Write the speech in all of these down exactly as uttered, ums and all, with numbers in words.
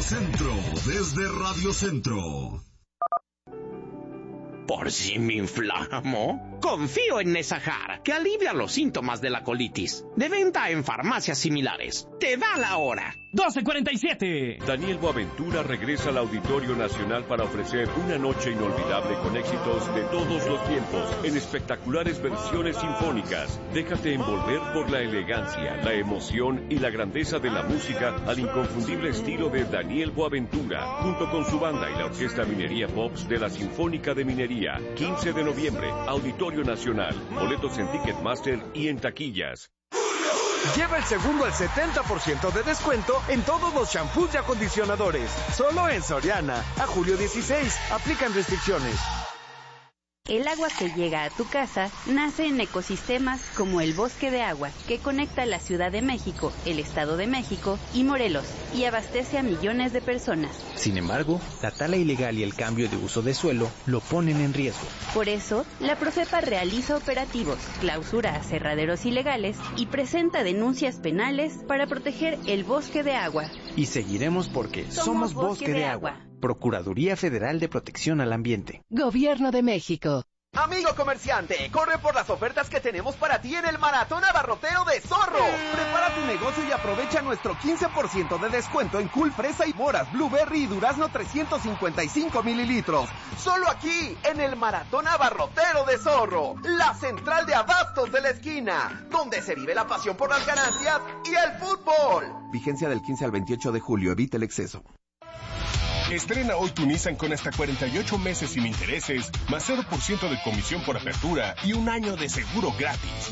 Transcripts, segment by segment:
Centro, desde Radio Centro. ¿Por si me inflamo? Confío en Nesajar, que alivia los síntomas de la colitis. De venta en farmacias similares. ¡Te da la hora! doce cuarenta y siete. Daniel Boaventura regresa al Auditorio Nacional para ofrecer una noche inolvidable con éxitos de todos los tiempos, en espectaculares versiones sinfónicas. Déjate envolver por la elegancia, la emoción y la grandeza de la música al inconfundible estilo de Daniel Boaventura, junto con su banda y la Orquesta Minería Pops de la Sinfónica de Minería. quince de noviembre, Auditorio Nacional. Boletos en Ticketmaster y en taquillas. Lleva el segundo al setenta por ciento de descuento en todos los champús y acondicionadores. Solo en Soriana. A julio dieciséis. Aplican restricciones. El agua que llega a tu casa nace en ecosistemas como el Bosque de Agua, que conecta la Ciudad de México, el Estado de México y Morelos, y abastece a millones de personas. Sin embargo, la tala ilegal y el cambio de uso de suelo lo ponen en riesgo. Por eso, la Profepa realiza operativos, clausura aserraderos ilegales y presenta denuncias penales para proteger el Bosque de Agua. Y seguiremos porque somos, somos Bosque, Bosque de, de Agua. Agua. Procuraduría Federal de Protección al Ambiente. Gobierno de México. Amigo comerciante, corre por las ofertas que tenemos para ti en el Maratón Abarrotero de Zorro. Prepara tu negocio y aprovecha nuestro quince por ciento de descuento en Cool Fresa y Moras, Blueberry y Durazno trescientos cincuenta y cinco mililitros. Solo aquí, en el Maratón Abarrotero de Zorro, la central de abastos de la esquina, donde se vive la pasión por las ganancias y el fútbol. Vigencia del quince al veintiocho de julio, evita el exceso. Estrena hoy tu Nissan con hasta cuarenta y ocho meses sin intereses, más cero por ciento de comisión por apertura y un año de seguro gratis.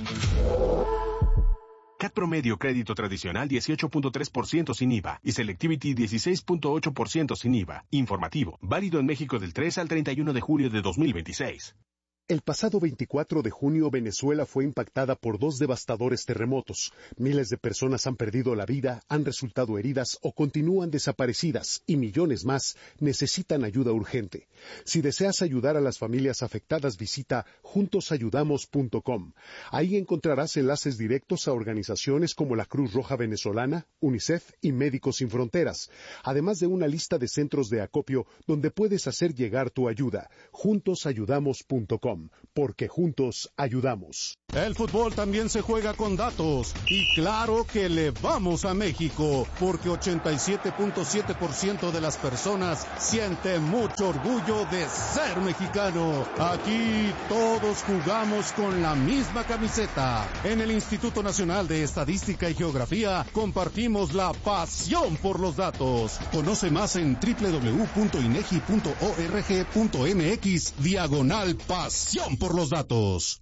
C A T promedio crédito tradicional dieciocho punto tres por ciento sin I V A y Selectivity dieciséis punto ocho por ciento sin I V A. Informativo, válido en México del tres al treinta y uno de julio de dos mil veintiséis. El pasado veinticuatro de junio, Venezuela fue impactada por dos devastadores terremotos. Miles de personas han perdido la vida, han resultado heridas o continúan desaparecidas, y millones más necesitan ayuda urgente. Si deseas ayudar a las familias afectadas, visita juntos ayudamos punto com. Ahí encontrarás enlaces directos a organizaciones como la Cruz Roja Venezolana, UNICEF y Médicos Sin Fronteras, además de una lista de centros de acopio donde puedes hacer llegar tu ayuda. juntos ayudamos punto com. Porque juntos ayudamos. El fútbol también se juega con datos. Y claro que le vamos a México, porque ochenta y siete punto siete por ciento de las personas siente mucho orgullo de ser mexicano. Aquí todos jugamos con la misma camiseta. En el Instituto Nacional de Estadística y Geografía compartimos la pasión por los datos. Conoce más en doble u doble u doble u punto inegi punto org punto mx diagonal pasión por los datos.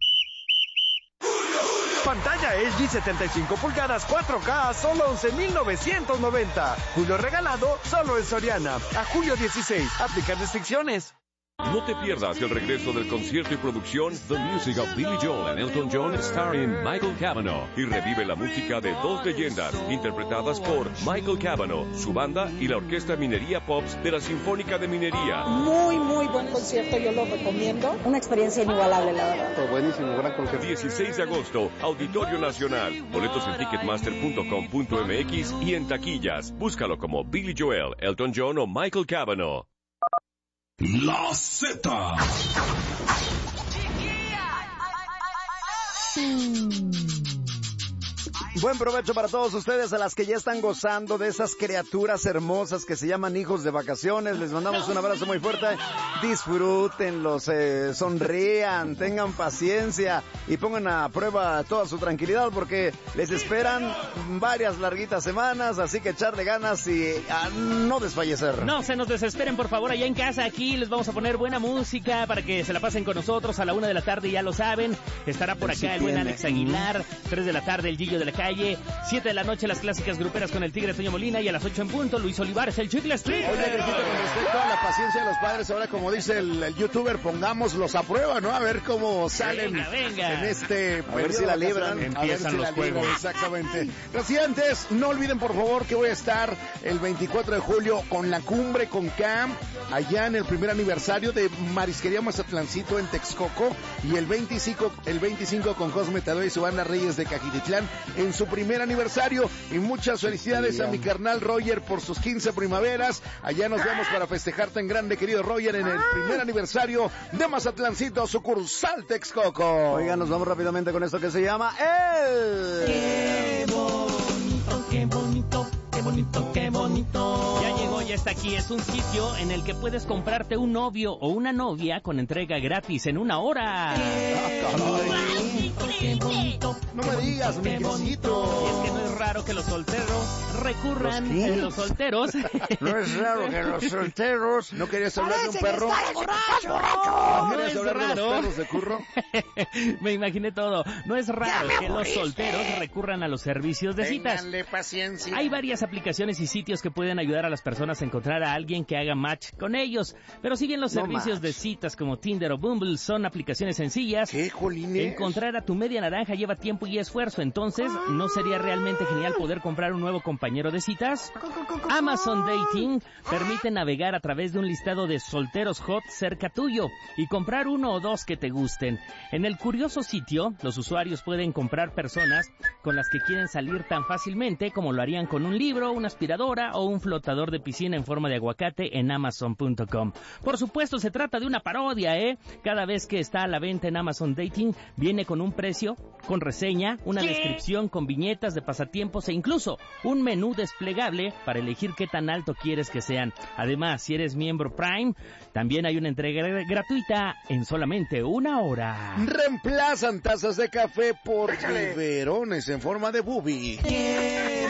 Pantalla L G setenta y cinco pulgadas cuatro K a solo once mil novecientos noventa. Julio regalado solo en Soriana. A julio dieciséis. Aplican restricciones. No te pierdas el regreso del concierto y producción The Music of Billy Joel and Elton John starring Michael Cavanaugh, y revive la música de dos leyendas interpretadas por Michael Cavanaugh, su banda y la Orquesta Minería Pops de la Sinfónica de Minería. Muy, muy buen concierto, yo lo recomiendo. Una experiencia inigualable, la verdad. Fue buenísimo, gran concierto. dieciséis de agosto, Auditorio Nacional. Boletos en ticketmaster punto com punto m x y en taquillas. Búscalo como Billy Joel, Elton John o Michael Cavanaugh. La Z. Buen provecho para todos ustedes, a las que ya están gozando de esas criaturas hermosas que se llaman hijos de vacaciones. Les mandamos un abrazo muy fuerte. Disfrútenlos, eh, sonrían, tengan paciencia y pongan a prueba toda su tranquilidad, porque les esperan varias larguitas semanas, así que echarle ganas y a no desfallecer. No se nos desesperen, por favor, allá en casa. Aquí les vamos a poner buena música para que se la pasen con nosotros a la una de la tarde, ya lo saben. Estará por acá sí el buen tiene. Alex Aguilar, tres de la tarde el Gillo de la Calle, siete de la noche las clásicas gruperas con el Tigre Toño Molina, y a las ocho en punto Luis Olivares, el Chicle Street. Oye, Gretito, con respecto a la paciencia de los padres, ahora como dice el, el youtuber, pongámoslos a prueba, ¿no? A ver cómo salen venga, venga. en este... A ver si la libran. Empiezan si los juegos. Libran, exactamente. Residentes, no olviden por favor que voy a estar el veinticuatro de julio con la cumbre con Cam, allá en el primer aniversario de Marisquería Mazatlancito en Texcoco, y el veinticinco, el veinticinco con Cosme Tadeo y su banda Reyes de Cajititlán en su primer aniversario. Y muchas felicidades a mi carnal Roger por sus quince primaveras. Allá nos vemos para festejarte en grande, querido Roger, en el primer aniversario de Mazatlancito, sucursal Texcoco. Oigan, nos vamos rápidamente con esto que se llama el... ¡Qué bonito, qué bonito, qué bonito, qué bonito! Ya llegó, ya está aquí. Es un sitio en el que puedes comprarte un novio o una novia con entrega gratis en una hora. ¡Qué, qué bonito! No me digas, Miguelcito. Y es que no es raro que los solteros recurran, ¿Los eh, los solteros. No es raro que los solteros... ¿No querías hablar de un perro? ¿No ¿No querías es hablar de raro? los perros de curro? Me imaginé todo. No es raro que los solteros recurran a los servicios de citas. Ténganle paciencia. Hay varias aplicaciones y sitios que pueden ayudar a las personas a encontrar a alguien que haga match con ellos. Pero si bien los No servicios match. de citas como Tinder o Bumble son aplicaciones sencillas, ¿Qué, jolines? encontrar a tu media naranja lleva tiempo y esfuerzo. Entonces, ¿no sería realmente genial poder comprar un nuevo compañero de citas? Amazon Dating permite navegar a través de un listado de solteros hot cerca tuyo y comprar uno o dos que te gusten. En el curioso sitio, los usuarios pueden comprar personas con las que quieren salir tan fácilmente como lo harían con un libro, una aspiradora o un flotador de piscina en forma de aguacate en amazon punto com. Por supuesto, se trata de una parodia, ¿eh? Cada vez que está a la venta en Amazon Dating, viene con un precio, con reseña, una descripción con viñetas de pasatiempos e incluso un menú desplegable para elegir qué tan alto quieres que sean. Además, si eres miembro Prime, también hay una entrega gratuita en solamente una hora. Reemplazan tazas de café por biberones en forma de boobie. ¡Qué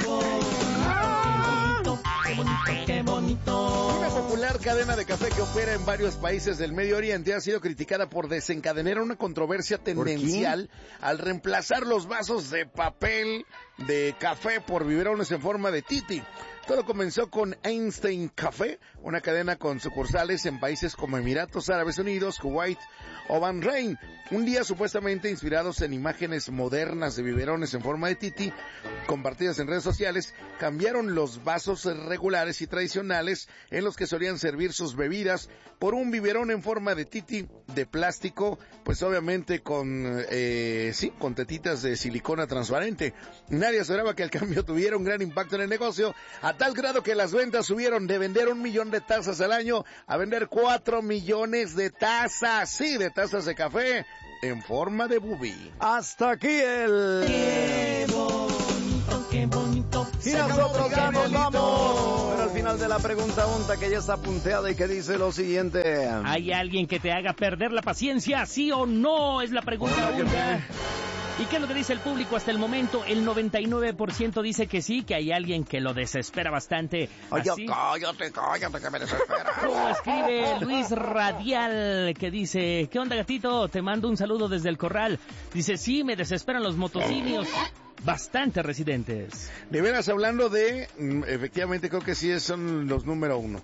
bonito, qué bonito, qué bonito! Una popular cadena de café que opera en varios países del Medio Oriente ha sido criticada por desencadenar una controversia tendencial al reemplazar los vasos de papel de café por biberones en forma de titi. Todo comenzó con Einstein Café, una cadena con sucursales en países como Emiratos Árabes Unidos, Kuwait o Bahrein. Un día supuestamente inspirados en imágenes modernas de biberones en forma de titi, compartidas en redes sociales, cambiaron los vasos regulares y tradicionales en los que solían servir sus bebidas por un biberón en forma de titi de plástico, pues obviamente con, eh, sí, con tetitas de silicona transparente. Nadie esperaba que el cambio tuviera un gran impacto en el negocio, a tal grado que las ventas subieron de vender un millón de tazas al año a vender cuatro millones de tazas, sí, de tazas de café en forma de boobie. Hasta aquí el... ¡Qué bonito, qué bonito! Y nosotros ya nos vamos. Pero al final de la pregunta unta que ya está punteada y que dice lo siguiente. ¿Hay alguien que te haga perder la paciencia, sí o no? Es la pregunta unta. ¿Y qué es lo que dice el público hasta el momento? El noventa y nueve por ciento dice que sí, que hay alguien que lo desespera bastante. Oye, Así, cállate, cállate, que me desespera. como escribe Luis Radial, que dice, ¿qué onda, gatito? Te mando un saludo desde el corral. Dice, sí, me desesperan los motocinios. Bastante residentes. De veras, hablando de, efectivamente creo que sí son los número uno.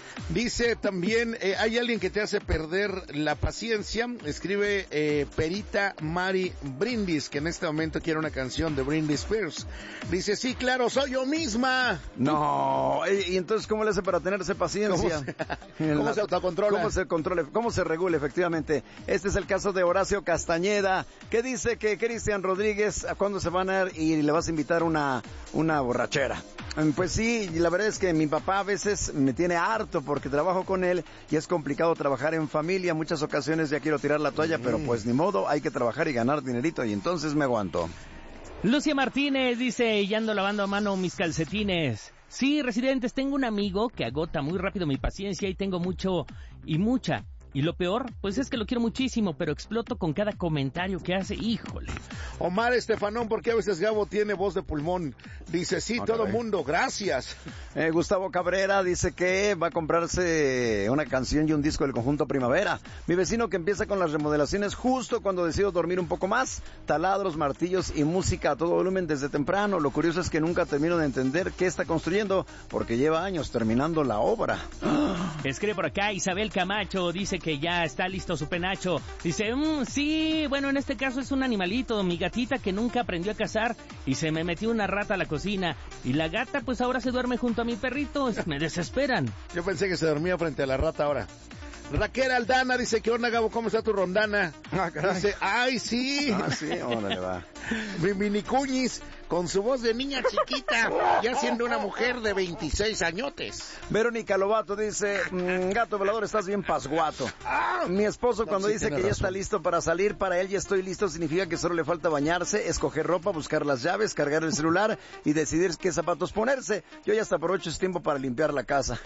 Dice también, eh, hay alguien que te hace perder la paciencia. Escribe eh, Perita Mari Brindis, que en este momento quiere una canción de Britney Spears. Dice, sí, claro, soy yo misma. No, y, y entonces, ¿cómo le hace para tenerse paciencia? ¿Cómo se, ¿Cómo se autocontrola? ¿Cómo se controla? ¿Cómo se regula, efectivamente? Este es el caso de Horacio Castañeda, que dice que Cristian Rodríguez, ¿a cuándo se van a ir y le vas a invitar una, una borrachera? Pues sí, la verdad es que mi papá a veces me tiene harto porque trabajo con él y es complicado trabajar en familia. Muchas ocasiones ya quiero tirar la toalla, mm. pero pues ni modo, hay que trabajar y ganar dinerito y entonces me aguanto. Lucia Martínez dice, y ando lavando a mano mis calcetines. Sí, residentes, tengo un amigo que agota muy rápido mi paciencia y tengo mucho y mucha. Y lo peor, pues es que lo quiero muchísimo, pero exploto con cada comentario que hace. Híjole. Omar Estefanón, porque a veces Gabo tiene voz de pulmón. Dice, sí, okay, todo mundo, gracias. Eh, Gustavo Cabrera dice que va a comprarse una canción y un disco del conjunto Primavera. Mi vecino que empieza con las remodelaciones justo cuando decido dormir un poco más. Taladros, martillos y música a todo volumen desde temprano. Lo curioso es que nunca termino de entender qué está construyendo, porque lleva años terminando la obra. Escribe por acá Isabel Camacho, dice que ya está listo su penacho. Dice, mmm, sí, bueno, en este caso es un animalito, mi gatita que nunca aprendió a cazar y se me metió una rata a la cocina. Y la gata pues ahora se duerme junto a mi perrito, me desesperan. Yo pensé que se dormía frente a la rata ahora. Raquel Aldana dice, ¿qué onda, Gabo? ¿Cómo está tu rondana? Ah, dice, ay, sí. Ah, sí, órale, va. Mi mini cuñis, con su voz de niña chiquita, ya siendo una mujer de veintiséis añotes. Verónica Lobato dice, mmm, gato volador, estás bien pasguato. Ah, mi esposo cuando sí, dice que razón. ya está listo para salir, para él ya estoy listo, significa que solo le falta bañarse, escoger ropa, buscar las llaves, cargar el celular y decidir qué zapatos ponerse. Yo ya hasta aprovecho ese tiempo para limpiar la casa.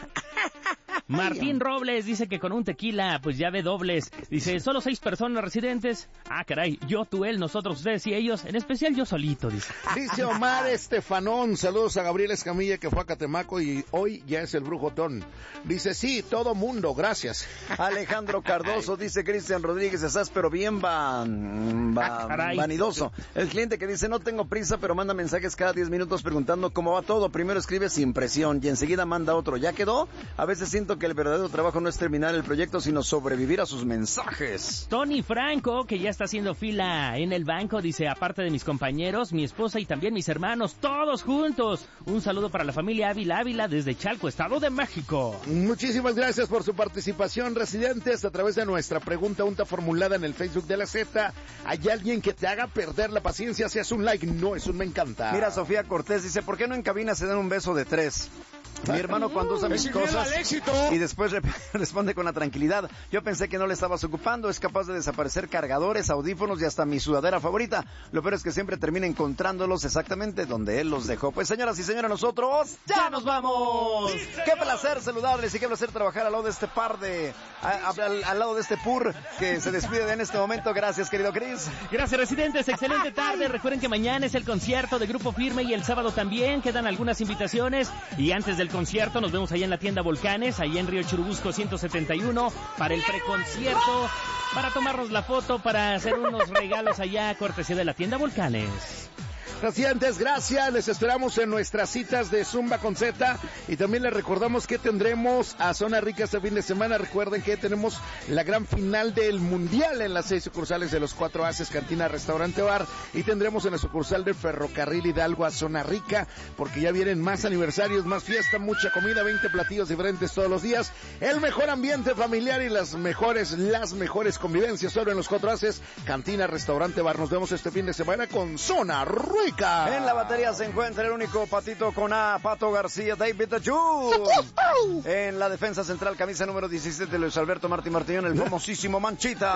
Martín Robles dice que con un tequila, pues ya ve dobles. Dice, solo seis personas residentes. Ah, caray, yo, tú, él, nosotros, ustedes y ellos. En especial yo solito, dice. Dice Omar Estefanón, saludos a Gabriel Escamilla que fue a Catemaco y hoy ya es el brujotón. Dice, sí, todo mundo, gracias. Alejandro Cardoso dice, Cristian Rodríguez, estás pero bien van, va, Ah, vanidoso. El cliente que dice, no tengo prisa, pero manda mensajes cada diez minutos preguntando cómo va todo. Primero escribe sin presión y enseguida manda otro. ¿Ya quedó? A veces siento que el verdadero trabajo no es terminar el proyecto, sino sobrevivir a sus mensajes. Tony Franco, que ya está haciendo fila en el banco, dice, aparte de mis compañeros, mi esposa y también mis hermanos, todos juntos. Un saludo para la familia Ávila Ávila desde Chalco, Estado de México. Muchísimas gracias por su participación, residentes, a través de nuestra pregunta unta formulada en el Facebook de la Z. ¿Hay alguien que te haga perder la paciencia? Si es un like, no es un me encanta. Mira, Sofía Cortés dice, ¿por qué no en cabina se dan un beso de tres? Mi hermano cuando usa mis cosas y después rep- responde con la tranquilidad. Yo pensé que no le estabas ocupando, es capaz de desaparecer cargadores, audífonos y hasta mi sudadera favorita. Lo peor es que siempre termina encontrándolos exactamente donde él los dejó. Pues señoras y señores, nosotros ya nos vamos. Qué placer saludarles y qué placer trabajar al lado de este par de, a, a, al, al lado de este pur que se despide en este momento. Gracias, querido Chris. Gracias, residentes, excelente tarde. Recuerden que mañana es el concierto de Grupo Firme y el sábado también quedan algunas invitaciones. Y antes del concierto nos vemos allá en la tienda Volcanes, allá en Río Churubusco ciento setenta y uno, para el preconcierto, para tomarnos la foto, para hacer unos regalos allá, cortesía de la tienda Volcanes. Residentes, gracias, les esperamos en nuestras citas de Zumba con Z y también les recordamos que tendremos a Zona Rica este fin de semana. Recuerden que tenemos la gran final del Mundial en las seis sucursales de los cuatro Aces, Cantina, Restaurante, Bar, y tendremos en la sucursal del Ferrocarril Hidalgo a Zona Rica, porque ya vienen más aniversarios, más fiesta, mucha comida, veinte platillos diferentes todos los días, el mejor ambiente familiar y las mejores, las mejores convivencias solo en los cuatro Aces, Cantina, Restaurante, Bar. Nos vemos este fin de semana con Zona Rica. En la batería se encuentra el único patito con A, Pato García, David Ayú. En la defensa central, camisa número diecisiete, Luis Alberto Martí Martillón, el famosísimo Manchita.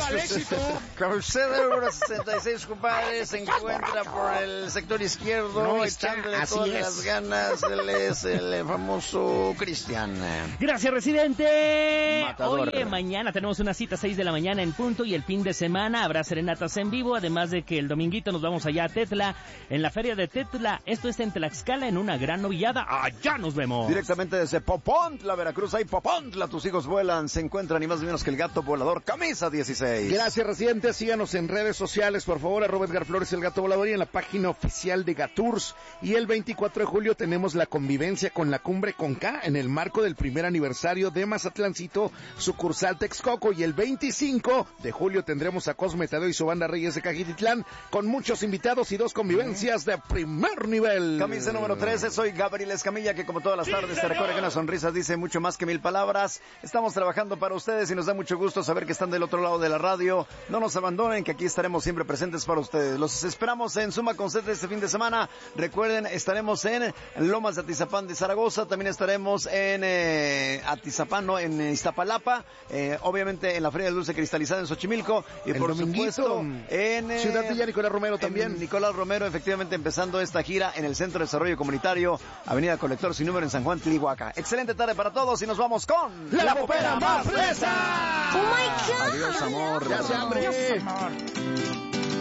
Carcel número sesenta y seis, compadre, se encuentra por el sector izquierdo, No, echándole así todas es. las ganas. Él es el famoso Cristian. Gracias, residente. Matador. Oye, mañana tenemos una cita a seis de la mañana en punto y el fin de semana habrá serenatas en vivo, además de que el dominguito nos vamos allá a Tetla, en la feria de Tetla. Esto es en Tlaxcala, en una gran novillada. Allá nos vemos. Directamente desde Popontla, Veracruz. Ahí Popontla, tus hijos vuelan. Se encuentra ni más ni menos que el gato volador, camisa dieciséis. Gracias, residentes. Síganos en redes sociales, por favor, arroba Edgar Flores, el gato volador, y en la página oficial de Gatours. Y el veinticuatro de julio tenemos la convivencia con la Cumbre con K en el marco del primer aniversario de Mazatlancito, sucursal Texcoco. Y el veinticinco de julio tendremos a Cosme Tadeo y su banda Reyes de Cajititlán, con muchos invitados y dos convivencias de primer nivel. Camisa número trece, soy Gabriel Escamilla, que como todas las tardes te recuerda que una sonrisa dice mucho más que mil palabras. Estamos trabajando para ustedes y nos da mucho gusto saber que están del otro lado de la radio. No nos abandonen, que aquí estaremos siempre presentes para ustedes. Los esperamos en Suma con Z este fin de semana. Recuerden, estaremos en Lomas de Atizapán de Zaragoza, también estaremos en eh, Atizapán, no, en Iztapalapa, eh, obviamente en la Feria del Dulce Cristalizada en Xochimilco y El por dominguito, supuesto en eh, Ciudad Villa Nicolás Romero también. Nicolás Romero, efectivamente empezando esta gira en el Centro de Desarrollo Comunitario, Avenida Colector sin número en San Juan, Tlihuaca. Excelente tarde para todos y nos vamos con ¡La, la popera más fresa! ¡Oh, my God! Adiós, amor. ¡Ya se hambre! Adiós, amor.